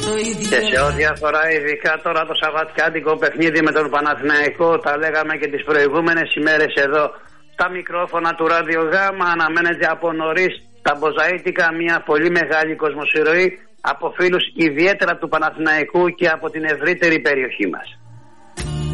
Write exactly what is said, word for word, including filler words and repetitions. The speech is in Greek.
Και σε ό,τι αφορά ειδικά τώρα το σαββατιάτικο παιχνίδι με τον Παναθηναϊκό, τα λέγαμε και τις προηγούμενες ημέρες εδώ στα μικρόφωνα του ραδιογάμα, αναμένεται από νωρίς τα μποζαΐτικα μια πολύ μεγάλη κοσμοσυρωή από φίλους ιδιαίτερα του Παναθηναϊκού και από την ευρύτερη περιοχή μας.